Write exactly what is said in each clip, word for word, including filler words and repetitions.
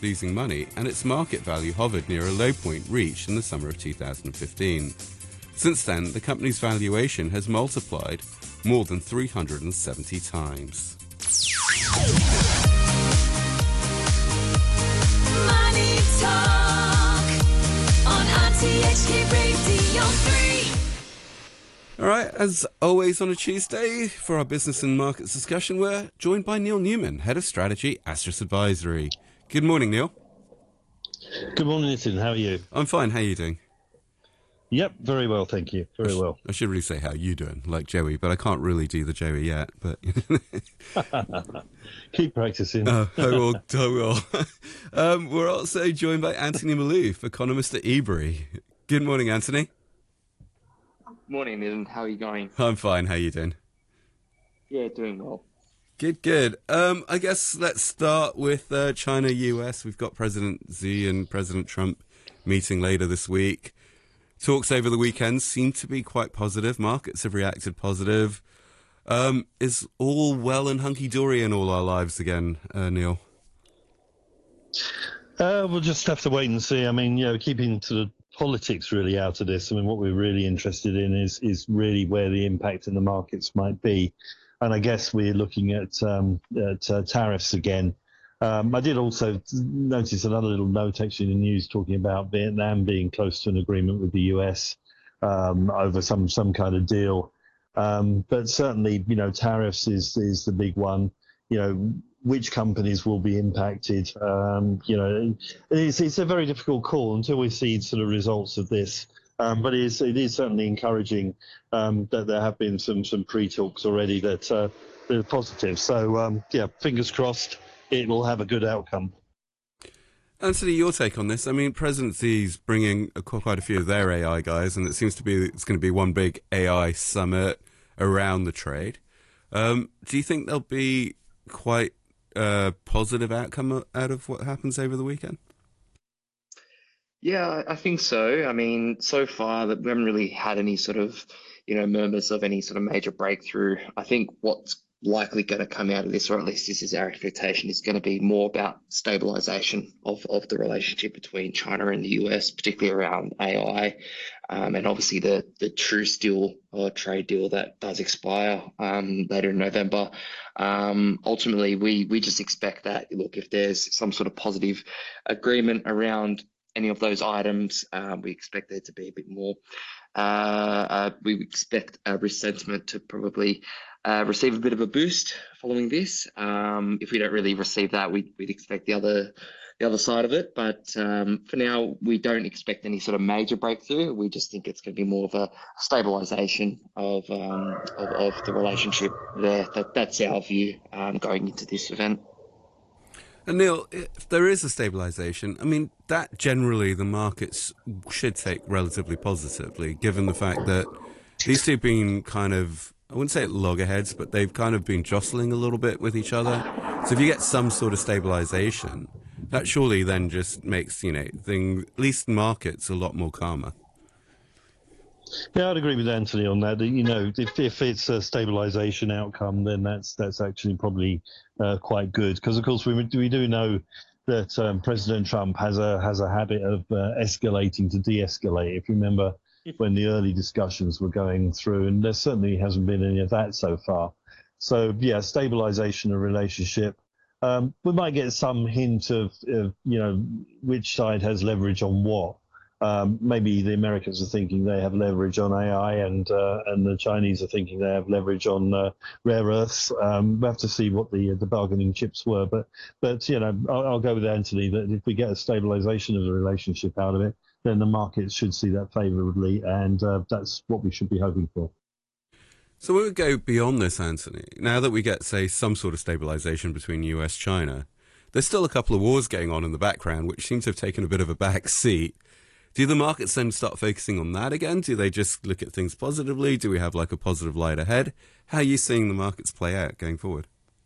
losing money, and its market value hovered near a low point reached in the summer of two thousand fifteen. Since then, the company's valuation has multiplied more than three hundred seventy times. Money Talk on R T H K Radio three. All right, as always on a Tuesday, for our business and markets discussion, we're joined by Neil Newman, Head of Strategy, Astris Advisory. Good morning, Neil. Good morning, Nitin. How are you? I'm fine. How are you doing? Yep, very well, thank you. Very I sh- well. I should really say how you doing, like Joey, but I can't really do the Joey yet. But keep practicing. uh, I will. I will. um, we're also joined by Anthony Malouf, economist at Ebury. Good morning, Anthony. Morning, Nitin. How are you going? I'm fine. How are you doing? Yeah, doing well. Good, good. Um, I guess let's start with uh, China U S. We've got President Xi and President Trump meeting later this week. Talks over the weekend seem to be quite positive. Markets have reacted positive. Um, is all well and hunky-dory in all our lives again, uh, Neil? Uh, we'll just have to wait and see. I mean, you know, keeping sort of politics really out of this. I mean, what we're really interested in is is really where the impact in the markets might be. And I guess we're looking at, um, at uh, tariffs again. Um, I did also notice another little note actually in the news talking about Vietnam being close to an agreement with the U S um, over some some kind of deal. Um, but certainly, you know, tariffs is is the big one. You know, which companies will be impacted? Um, you know, it's it's a very difficult call until we see sort of results of this. Um, but it is, it is certainly encouraging um, that there have been some some pre-talks already that uh, that are positive. So um, yeah, fingers crossed it will have a good outcome. Anthony, your take on this? I mean, President Xi's bringing a, quite a few of their A I guys, and it seems to be it's going to be one big A I summit around the trade. Um, do you think there'll be quite a positive outcome out of what happens over the weekend? Yeah, I think so. I mean, so far that we haven't really had any sort of, you know, murmurs of any sort of major breakthrough. I think what's likely going to come out of this, or at least this is our expectation, is going to be more about stabilization of, of the relationship between China and the U S, particularly around A I, um, and obviously the the truce deal or trade deal that does expire um, later in November. Um, ultimately, we we just expect that, look, if there's some sort of positive agreement around any of those items, um, we expect there to be a bit more. Uh, uh, we expect a risk sentiment to probably uh, receive a bit of a boost following this. Um, if we don't really receive that, we'd, we'd expect the other the other side of it. But um, for now, we don't expect any sort of major breakthrough. We just think it's going to be more of a stabilization of um, of, of the relationship there. That, that's our view um, going into this event. And Neil, if there is a stabilisation, I mean, that generally the markets should take relatively positively, given the fact that these two have been kind of, I wouldn't say at loggerheads, but they've kind of been jostling a little bit with each other. So if you get some sort of stabilisation, that surely then just makes, you know, things, at least markets, a lot more calmer. Yeah, I'd agree with Anthony on that. You know, if if it's a stabilisation outcome, then that's that's actually probably uh, quite good, because of course we we do know that um, President Trump has a has a habit of uh, escalating to de-escalate. If you remember when the early discussions were going through, and there certainly hasn't been any of that so far. So yeah, stabilisation of relationship. Um, we might get some hint of, of you know which side has leverage on what. Um, maybe the Americans are thinking they have leverage on A I, and uh, and the Chinese are thinking they have leverage on uh, rare earths. Um, we have to see what the the bargaining chips were, but but you know I'll, I'll go with Anthony that if we get a stabilisation of the relationship out of it, then the markets should see that favourably, and uh, that's what we should be hoping for. So we would go beyond this, Anthony. Now that we get, say, some sort of stabilisation between U S China, there's still a couple of wars going on in the background, which seem to have taken a bit of a back seat. Do the markets then start focusing on that again? Do they just look at things positively? Do we have like a positive light ahead? How are you seeing the markets play out going forward?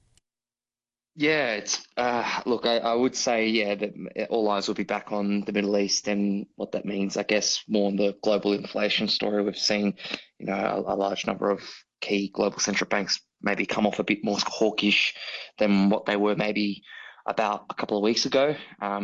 Yeah, it's uh, look, I, I would say, yeah, that all eyes will be back on the Middle East and what that means, I guess, more on the global inflation story. We've seen, you know, a, a large number of key global central banks maybe come off a bit more hawkish than what they were maybe about a couple of weeks ago. Um,